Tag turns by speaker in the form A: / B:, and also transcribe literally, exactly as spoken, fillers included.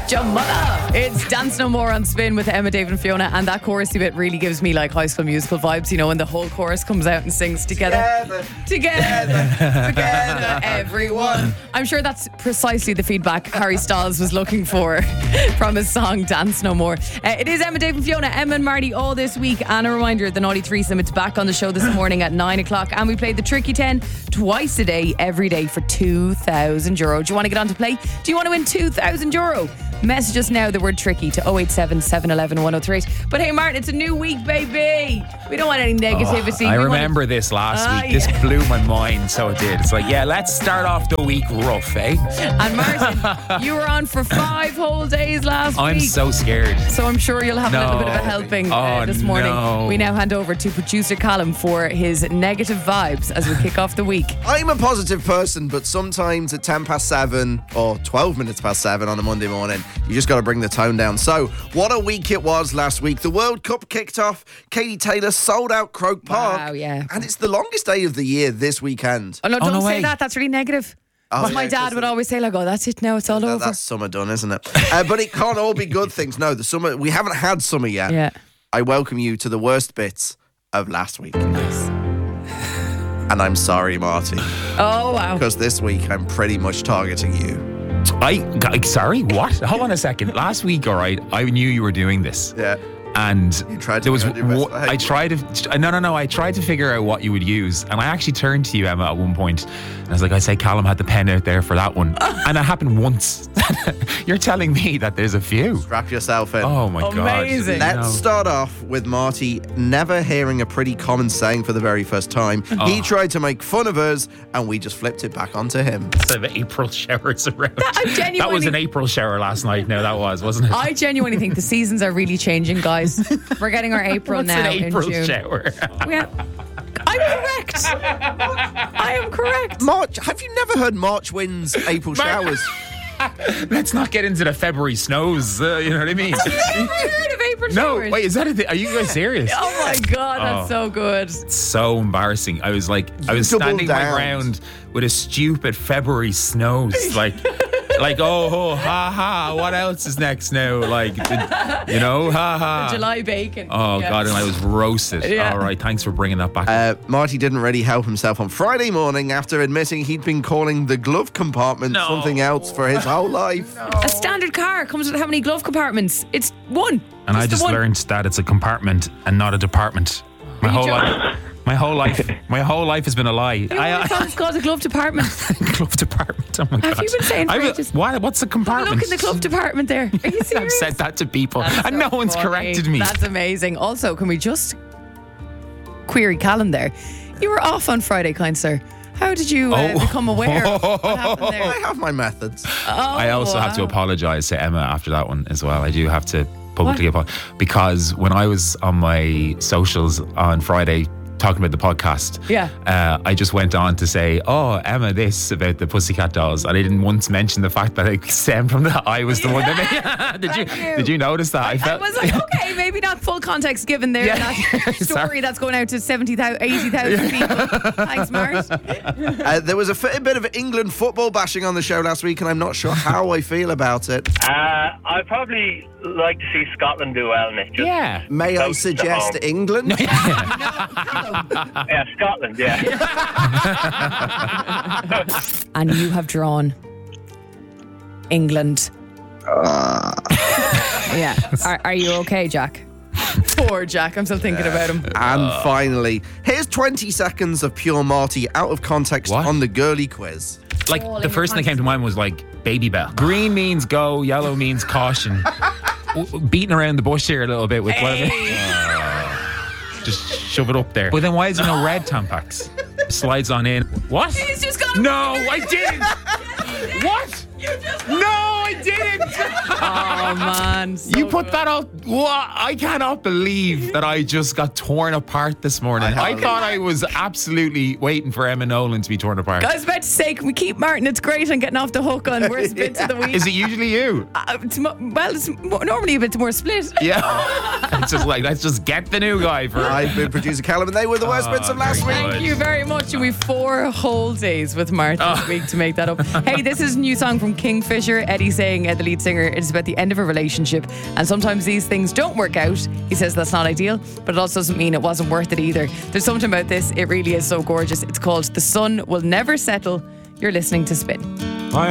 A: Jamala. It's Dance No More on Spin with Emma, David and Fiona, and that chorusy bit really gives me like High School Musical vibes, you know, when the whole chorus comes out and sings together.
B: Together.
A: Together. Together, everyone. I'm sure that's precisely the feedback Harry Styles was looking for from his song Dance No More. Uh, it is Emma, David and Fiona, Emma and Marty all this week, and a reminder, the Naughty Threesome, it's back on the show this morning at nine o'clock, and we played the Tricky ten twice a day, every day for two thousand euro. Do you want to get on to play? Do you want to win two thousand euro? Message us now the word tricky to oh eight seven, seven one one, one oh three eight. But hey, Martin, it's a new week, baby. We don't want any negativity.
C: Oh, I
A: We
C: remember
A: want
C: this last
A: Ah,
C: week. This
A: yeah.
C: blew my mind, so it did. It's like, yeah, let's start off the week rough, eh?
A: And Martin, you were on for five whole days last
C: I'm
A: week.
C: so scared.
A: So I'm sure you'll have a little
C: No.
A: bit of a helping uh,
C: Oh,
A: this morning.
C: no.
A: We now hand over to producer Callum for his negative vibes as we kick off the week.
B: I'm a positive person, but sometimes at ten past seven or twelve minutes past seven on a Monday morning, you just got to bring the tone down. So, what a week it was last week. The World Cup kicked off. Katie Taylor sold out Croke Park.
A: Wow, yeah.
B: And it's the longest day of the year this weekend.
A: Oh no,
C: Oh,
A: don't
C: no
A: say
C: way.
A: that. That's really negative.
B: Oh,
A: but
B: yeah,
A: my dad
B: 'cause
A: would
B: the-
A: always say, like, oh, that's it now. It's all
B: That-
A: over.
B: That's summer done, isn't it? uh, but it can't all be good things. No, the summer, we haven't had summer yet.
A: Yeah.
B: I welcome you to the worst bits of last week. Nice. And I'm sorry, Marty,
A: Oh, wow.
B: because this week I'm pretty much targeting you.
C: I, I sorry, what? Hold on a second. Last week, all right, I knew you were doing this.
B: Yeah.
C: And
B: You tried to
C: there was
B: do your best.
C: wo- I tried to no no no I tried to figure out what you would use, and I actually turned to you, Emma, at one point, and I was like, I say Callum had the pen out there for that one, and it happened once. You're telling me that there's a few.
B: Wrap yourself in.
C: Oh my
A: Amazing.
C: god!
B: Let's
C: No.
B: start off with Marty never hearing a pretty common saying for the very first time.
C: Oh.
B: He tried to make fun of us, and we just flipped it back onto him.
C: Instead of April showers around.
A: That- I genuinely-
C: That was an April shower last night. No, that was, wasn't it?
A: I genuinely think the seasons are really changing, guys. We're getting our April
C: What's
A: now
C: an April
A: in June.
C: shower?
A: We have- I'm correct. I am correct.
B: March, have you never heard March winds, April
C: Mar-
B: showers?
C: Let's not get into the February snows. Uh, you know what I mean?
A: Never heard of April
C: No,
A: showers.
C: wait, is that a thing? Are you guys serious?
A: Oh my god, that's
C: Oh.
A: so good.
C: So embarrassing. I was like, I was
B: Double
C: standing my
B: down.
C: ground with a stupid February snows. Like, like, oh, oh, ha, ha. What else is next now? Like, the- you know, ha, ha.
A: July bacon.
C: Oh,
A: Yeah.
C: God, and I was roasted.
A: Yeah.
C: All right, thanks for bringing that back.
B: Uh, Marty didn't really help himself on Friday morning after admitting he'd been calling the glove compartment
C: No.
B: something else for his whole life.
A: A standard car comes with how many glove compartments? It's one.
C: and I
A: Just the
C: just
A: one.
C: learned that it's a compartment and not a department. My
A: Are you
C: whole
A: joking?
C: life. My whole life, my whole life has been a lie.
A: You
C: I,
A: I, thought it's called a glove department.
C: glove department. Oh my
A: Have
C: God.
A: you been saying for
C: I was-
A: ages?
C: What? What's a compartment?
A: Look in the glove department there. Are you serious?
C: I've said that to people,
A: That's
C: and
A: so
C: no one's
A: funny.
C: corrected me.
A: That's amazing. Also, can we just query Callum there? You were off on Friday, kind sir. How did you uh,
C: Oh.
A: become aware of what happened
B: I
A: there?
B: have my methods.
A: Oh,
C: I also have to
A: wow.
C: apologise to Emma after that one as well. I do have to publicly apologise because when I was on my socials on Friday talking about the podcast,
A: Yeah.
C: uh, I just went on to say, "Oh, Emma, this about the Pussycat Dolls," and I didn't once mention the fact that it stemmed from that I was the one that made. did you?
A: Thank you.
C: Did you notice that? I
A: I
C: felt.
A: was like, okay, maybe not full context given there.
C: Yeah.
A: That story
C: Sorry.
A: that's going out to seventy thousand, eighty thousand people. Thanks, Mart.
B: Uh, there was a fair bit of England football bashing on the show last week, and I'm not sure how I feel about it.
D: Uh, I'd probably like to see Scotland do well in it. Just,
C: Yeah.
B: May I
D: Close to
B: suggest
D: home.
B: England?
D: Yeah, Scotland, yeah.
A: And you have drawn England. Yeah. Are, are you okay, Jack? Poor Jack. I'm still thinking about him.
B: And finally, here's twenty seconds of pure Marty out of context
C: What?
B: on the girly quiz.
C: Like
A: All
C: the
A: in
C: first
A: your
C: thing that came to mind was like Baby Bell. Green means go, yellow means caution. W- Beating around the bush here a little bit with whatever. Just shove it up there. But then why is there no red Tampax? Slides on in. What?
A: He's just got
C: No, I didn't. What? No, I didn't.
A: Oh, man. So
C: You put that out. What? I cannot believe that I just got torn apart this morning.
B: I
C: I,
B: have.
C: thought I was absolutely waiting for Emma Nolan to be torn apart.
A: I was about to say, can we keep Martin? It's great on getting off the hook on worst bits of the week.
C: Is it usually you?
A: Uh, it's mo- well, it's mo- normally a bit more split.
C: Yeah. It's just like, let's just get the new guy for.
B: I've been producer Callum, and they were the worst
C: Oh,
B: bits of last
C: very
B: week.
C: good.
A: Thank you very much. And we've four whole days with Martin this week to make that up. Hey, this is a new song from Kingfisher, Eddie saying, uh, the lead singer, it's about the end of a relationship, and sometimes these things don't work out. He says that's not ideal, but it also doesn't mean it wasn't worth it either. There's something about this, it really is so gorgeous. It's called The Sun Will Never Settle. You're listening to Spin.